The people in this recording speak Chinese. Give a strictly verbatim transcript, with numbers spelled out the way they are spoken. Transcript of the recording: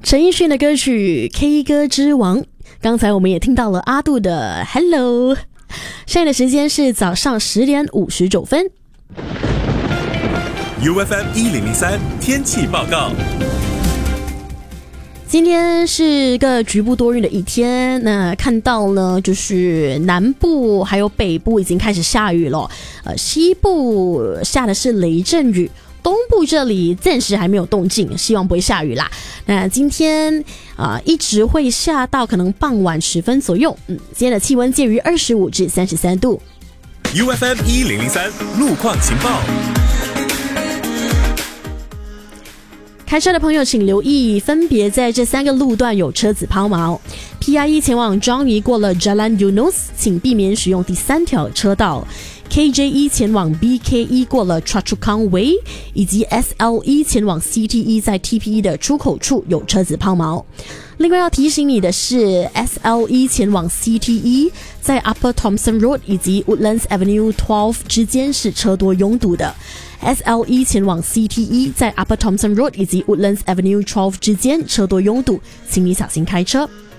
陈奕迅的歌曲 K 歌之王，刚才我们也听到了阿杜的 Hello。 现在的时间是早上十点五十九分。 U F M 一零零三天气报告。 今天是个局部多云的一天，那看到呢，就是南部还有北部已经开始下雨了，呃，西部下的是雷阵雨，东部这里暂时还没有动静，希望不会下雨啦。那今天啊、呃，一直会下到可能傍晚时分左右。嗯，今天的气温介于二十五至三十三度。 U F M 一零零三路况情报。 开车的朋友请留意，分别在这三个路段有车子抛锚。P I 一前往樟宜过了 Jalan Eunos， 请避免使用第三条车道。K J 一前往 B K 一过了 Choa Chu Kang Way， 以及 S L 一前往 C T 一在 T P 一的出口处有车子抛锚。另外要提醒你的是 ，S L 一前往 C T 一在 Upper Thomson Road 以及 Woodlands Avenue 十二之间是车多拥堵的。S L 一前往 C T 一在 Upper Thomson Road 以及 Woodlands Avenue 十二之间车多拥堵，请你小心开车。